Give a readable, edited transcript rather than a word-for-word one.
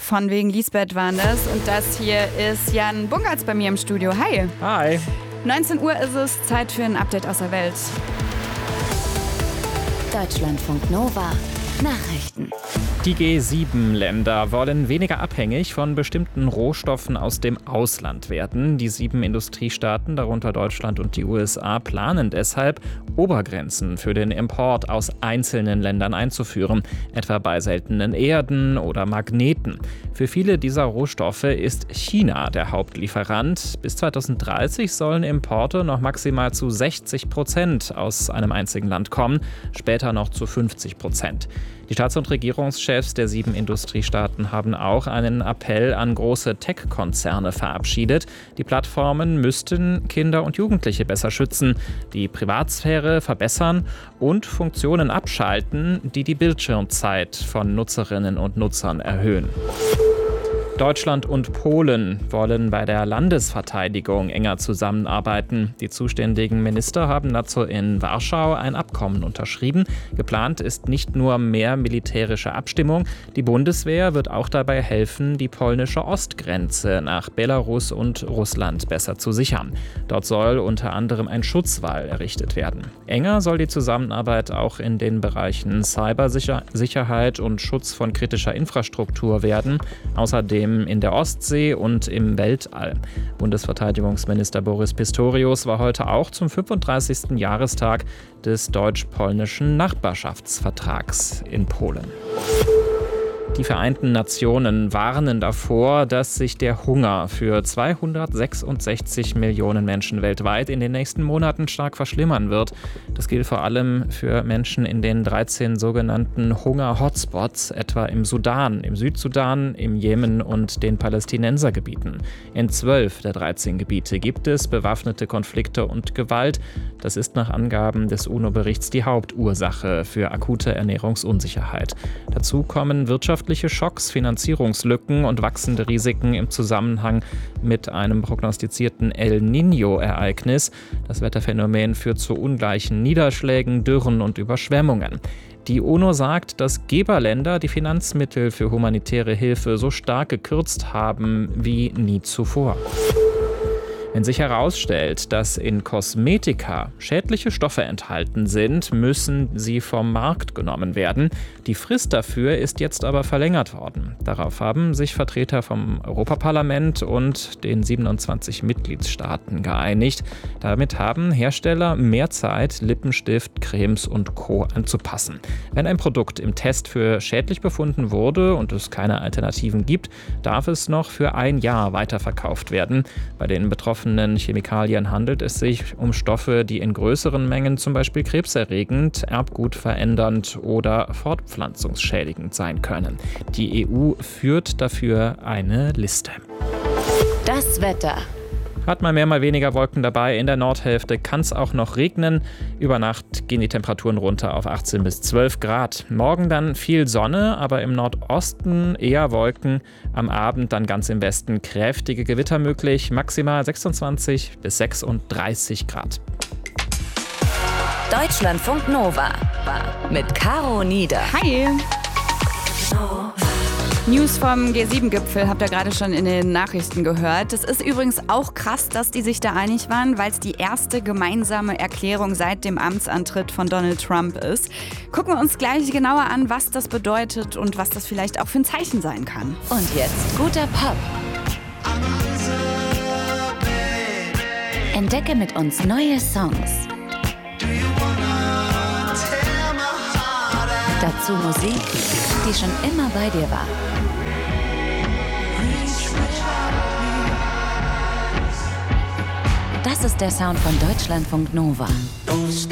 Von wegen Lisbeth waren das. Und das hier ist Jan Bungartz bei mir im Studio. Hi. Hi. 19 Uhr ist es, Zeit für ein Update aus der Welt. Deutschlandfunk Nova. Nachrichten. Die G7-Länder wollen weniger abhängig von bestimmten Rohstoffen aus dem Ausland werden. Die 7 Industriestaaten, darunter Deutschland und die USA, planen deshalb, Obergrenzen für den Import aus einzelnen Ländern einzuführen, etwa bei seltenen Erden oder Magneten. Für viele dieser Rohstoffe ist China der Hauptlieferant. Bis 2030 sollen Importe noch maximal zu 60% aus einem einzigen Land kommen, später noch zu 50%. Die Staats- und Regierungschefs der 7 Industriestaaten haben auch einen Appell an große Tech-Konzerne verabschiedet. Die Plattformen müssten Kinder und Jugendliche besser schützen, die Privatsphäre verbessern und Funktionen abschalten, die die Bildschirmzeit von Nutzerinnen und Nutzern erhöhen. Deutschland und Polen wollen bei der Landesverteidigung enger zusammenarbeiten. Die zuständigen Minister haben dazu in Warschau ein Abkommen unterschrieben. Geplant ist nicht nur mehr militärische Abstimmung. Die Bundeswehr wird auch dabei helfen, die polnische Ostgrenze nach Belarus und Russland besser zu sichern. Dort soll unter anderem ein Schutzwall errichtet werden. Enger soll die Zusammenarbeit auch in den Bereichen Cybersicherheit und Schutz von kritischer Infrastruktur werden. Außerdem in der Ostsee und im Weltall. Bundesverteidigungsminister Boris Pistorius war heute auch zum 35. Jahrestag des deutsch-polnischen Nachbarschaftsvertrags in Polen. Die Vereinten Nationen warnen davor, dass sich der Hunger für 266 Millionen Menschen weltweit in den nächsten Monaten stark verschlimmern wird. Das gilt vor allem für Menschen in den 13 sogenannten Hunger-Hotspots, etwa im Sudan, im Südsudan, im Jemen und den Palästinensergebieten. In 12 der 13 Gebiete gibt es bewaffnete Konflikte und Gewalt. Das ist nach Angaben des UNO-Berichts die Hauptursache für akute Ernährungsunsicherheit. Dazu kommen wirtschaftliche Schocks, Finanzierungslücken und wachsende Risiken im Zusammenhang mit einem prognostizierten El Niño-Ereignis. Das Wetterphänomen führt zu ungleichen Niederschlägen, Dürren und Überschwemmungen. Die UNO sagt, dass Geberländer die Finanzmittel für humanitäre Hilfe so stark gekürzt haben wie nie zuvor. Wenn sich herausstellt, dass in Kosmetika schädliche Stoffe enthalten sind, müssen sie vom Markt genommen werden. Die Frist dafür ist jetzt aber verlängert worden. Darauf haben sich Vertreter vom Europaparlament und den 27 Mitgliedstaaten geeinigt. Damit haben Hersteller mehr Zeit, Lippenstift, Cremes und Co. anzupassen. Wenn ein Produkt im Test für schädlich befunden wurde und es keine Alternativen gibt, darf es noch für ein Jahr weiterverkauft werden. Bei den betroffenen Chemikalien handelt es sich um Stoffe, die in größeren Mengen zum Beispiel krebserregend, erbgutverändernd oder fortpflanzungsschädigend sein können. Die EU führt dafür eine Liste. Das Wetter. Hat mal mehr, mal weniger Wolken dabei. In der Nordhälfte kann es auch noch regnen. Über Nacht gehen die Temperaturen runter auf 18 bis 12 Grad. Morgen dann viel Sonne, aber im Nordosten eher Wolken. Am Abend dann ganz im Westen kräftige Gewitter möglich. Maximal 26 bis 36 Grad. Deutschlandfunk Nova. Mit Caro Nieder. Hi. News vom G7-Gipfel habt ihr gerade schon in den Nachrichten gehört. Es ist übrigens auch krass, dass die sich da einig waren, weil es die erste gemeinsame Erklärung seit dem Amtsantritt von Donald Trump ist. Gucken wir uns gleich genauer an, was das bedeutet und was das vielleicht auch für ein Zeichen sein kann. Und jetzt guter Pop. Entdecke mit uns neue Songs. Dazu Musik, die schon immer bei dir war. Das ist der Sound von Deutschlandfunk Nova.